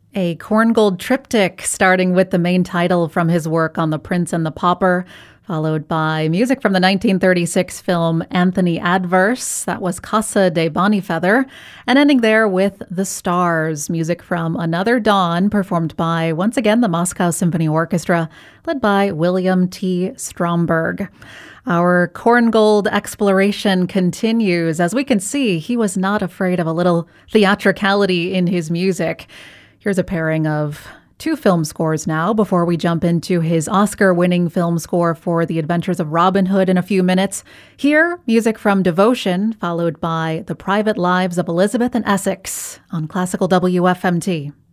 A Korngold triptych starting with the main title from his work on The Prince and the Pauper, followed by music from the 1936 film Anthony Adverse, that was Casa de Bonifeather, and ending there with The Stars, music from Another Dawn, performed by, once again, the Moscow Symphony Orchestra, led by William T. Stromberg. Our Korngold exploration continues. As we can see, he was not afraid of a little theatricality in his music. Here's a pairing of two film scores now before we jump into his Oscar-winning film score for The Adventures of Robin Hood in a few minutes. Here, music from Devotion, followed by The Private Lives of Elizabeth and Essex on Classical WFMT.